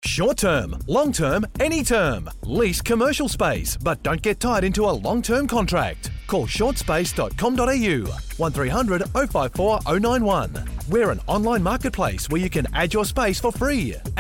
Short term, long term, any term. Lease commercial space, but don't get tied into a long-term contract. Call shortspace.com.au 1300 054 091. We're an online marketplace where you can add your space for free.